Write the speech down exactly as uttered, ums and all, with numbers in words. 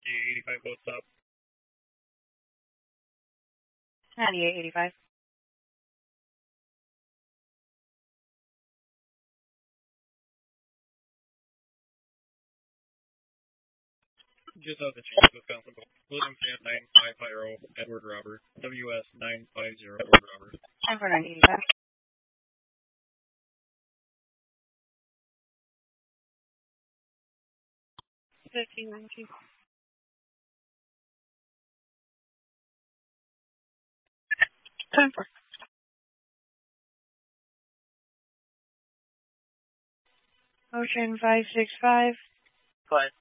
eighty-five, both stop. ninety-eight eighty-five. Just out the Chief, Wisconsin. William Fan nine five zero, Edward Robert. W S nine five zero, Edward Robert. ten four nine eighty-five. fifteen nineteen. ten four. Ocean five six five. Quiet.